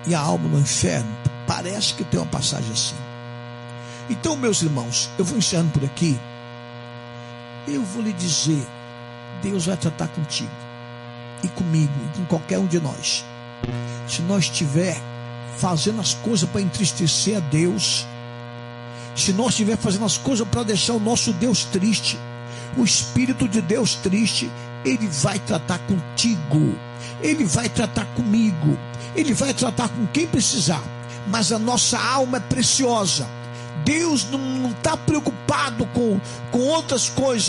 e a alma no inferno. Parece que tem uma passagem assim. Então, meus irmãos, eu vou encerrando por aqui. Eu vou lhe dizer, Deus vai tratar contigo e comigo e com qualquer um de nós. Se nós estiver fazendo as coisas para entristecer a Deus, se nós estiver fazendo as coisas para deixar o nosso Deus triste, o Espírito de Deus triste, Ele vai tratar contigo, Ele vai tratar comigo, Ele vai tratar com quem precisar. Mas a nossa alma é preciosa. Deus não está preocupado com outras coisas.